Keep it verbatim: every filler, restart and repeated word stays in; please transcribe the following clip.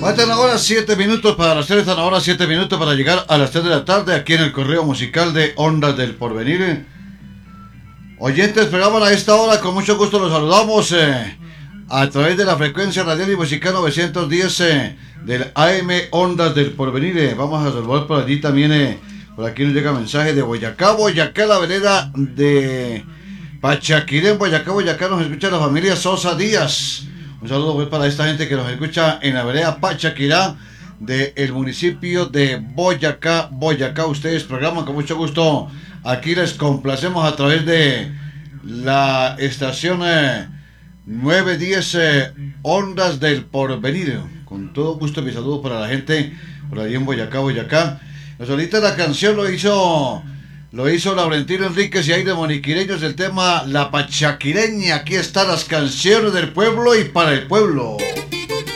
Faltan ahora siete minutos para las tres, están ahora siete minutos para llegar a las tres de la tarde aquí en el correo musical de Ondas del Porvenir. Oyentes, programa a esta hora, con mucho gusto los saludamos eh, a través de la frecuencia radial y musical novecientos diez eh, del A M Ondas del Porvenir. Eh. Vamos a saludar por allí también, eh, por aquí nos llega mensaje de Boyacá, Boyacá, la vereda de Pachaquirá, en Boyacá, Boyacá nos escucha la familia Sosa Díaz. Un saludo pues para esta gente que nos escucha en la vereda Pachaquirá del municipio de Boyacá, Boyacá. Ustedes programan con mucho gusto. Aquí les complacemos a través de la estación eh, nueve diez eh, Ondas del Porvenir. Con todo gusto, mi saludo para la gente por ahí en Boyacá, Boyacá. Pues ahorita la canción lo hizo lo hizo Laurentino Enríquez y Aire Moniquireños, el tema La Pachaquireña. Aquí están las canciones del pueblo y para el pueblo.